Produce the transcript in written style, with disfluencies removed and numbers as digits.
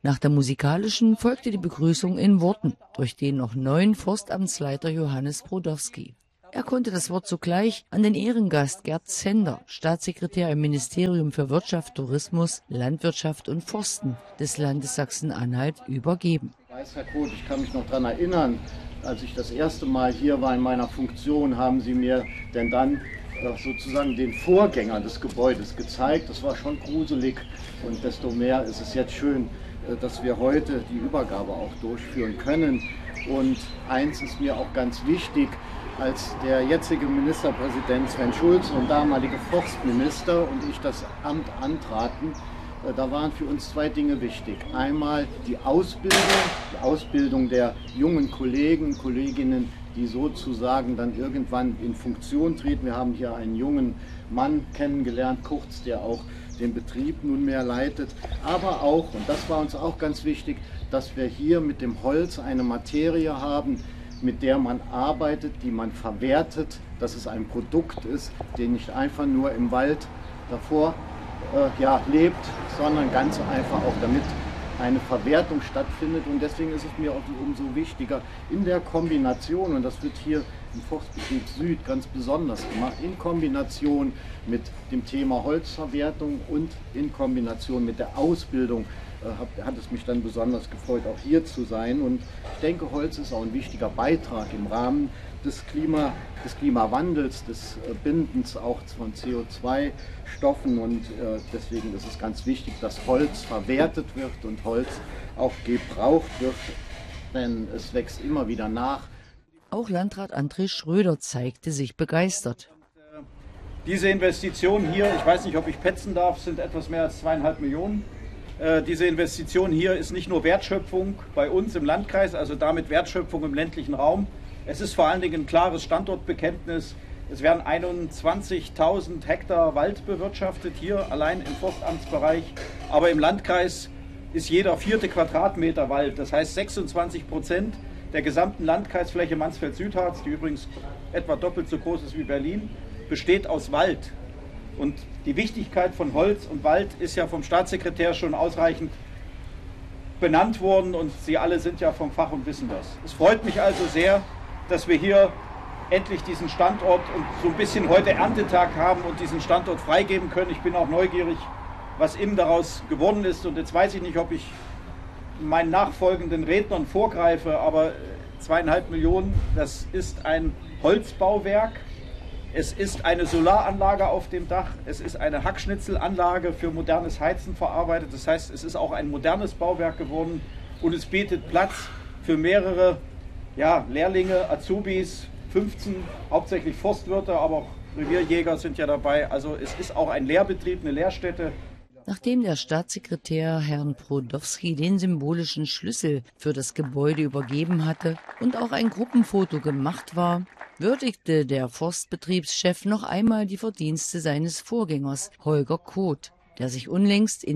Nach der musikalischen folgte die Begrüßung in Worten durch den noch neuen Forstamtsleiter Johannes Brodowski. Er konnte das Wort sogleich an den Ehrengast Gerd Zender, Staatssekretär im Ministerium für Wirtschaft, Tourismus, Landwirtschaft und Forsten des Landes Sachsen-Anhalt, übergeben. Herr Koth, ich kann mich noch daran erinnern, als ich das erste Mal hier war in meiner Funktion, haben Sie mir denn dann sozusagen den Vorgänger des Gebäudes gezeigt. Das war schon gruselig und desto mehr ist es jetzt schön, dass wir heute die Übergabe auch durchführen können. Und eins ist mir auch ganz wichtig: Als der jetzige Ministerpräsident Sven Schulze und damalige Forstminister und ich das Amt antraten, da waren für uns zwei Dinge wichtig. Einmal die Ausbildung der jungen Kollegen und Kolleginnen, die sozusagen dann irgendwann in Funktion treten. Wir haben hier einen jungen Mann kennengelernt, Kurz, der auch den Betrieb nunmehr leitet. Aber auch, und das war uns auch ganz wichtig, dass wir hier mit dem Holz eine Materie haben, mit der man arbeitet, die man verwertet, dass es ein Produkt ist, der nicht einfach nur im Wald davor lebt, sondern ganz einfach auch damit eine Verwertung stattfindet. Und deswegen ist es mir auch umso wichtiger in der Kombination, und das wird hier im Forstbetrieb Süd ganz besonders gemacht, in Kombination mit dem Thema Holzverwertung und in Kombination mit der Ausbildung, hat es mich dann besonders gefreut, auch hier zu sein. Und ich denke, Holz ist auch ein wichtiger Beitrag im Rahmen des Klimawandels, des Bindens auch von CO2-Stoffen. Und deswegen ist es ganz wichtig, dass Holz verwertet wird und Holz auch gebraucht wird, denn es wächst immer wieder nach. Auch Landrat André Schröder zeigte sich begeistert. Diese Investition hier, ich weiß nicht, ob ich petzen darf, sind etwas mehr als 2,5 Millionen. Diese Investition hier ist nicht nur Wertschöpfung bei uns im Landkreis, also damit Wertschöpfung im ländlichen Raum. Es ist vor allen Dingen ein klares Standortbekenntnis. Es werden 21.000 Hektar Wald bewirtschaftet, hier allein im Forstamtsbereich. Aber im Landkreis ist jeder 4. Quadratmeter Wald. Das heißt 26% der gesamten Landkreisfläche Mansfeld-Südharz, die übrigens etwa doppelt so groß ist wie Berlin, besteht aus Wald. Und die Wichtigkeit von Holz und Wald ist ja vom Staatssekretär schon ausreichend benannt worden und Sie alle sind ja vom Fach und wissen das. Es freut mich also sehr, dass wir hier endlich diesen Standort und so ein bisschen heute Erntetag haben und diesen Standort freigeben können. Ich bin auch neugierig, was innen daraus geworden ist. Und jetzt weiß ich nicht, ob ich meinen nachfolgenden Rednern vorgreife, aber 2,5 Millionen, das ist ein Holzbauwerk. Es ist eine Solaranlage auf dem Dach, es ist eine Hackschnitzelanlage für modernes Heizen verarbeitet. Das heißt, es ist auch ein modernes Bauwerk geworden und es bietet Platz für mehrere Lehrlinge, Azubis, 15, hauptsächlich Forstwirte, aber auch Revierjäger sind ja dabei. Also es ist auch ein Lehrbetrieb, eine Lehrstätte. Nachdem der Staatssekretär Herrn Brodowski den symbolischen Schlüssel für das Gebäude übergeben hatte und auch ein Gruppenfoto gemacht war, würdigte der Forstbetriebschef noch einmal die Verdienste seines Vorgängers Holger Koth, der sich unlängst in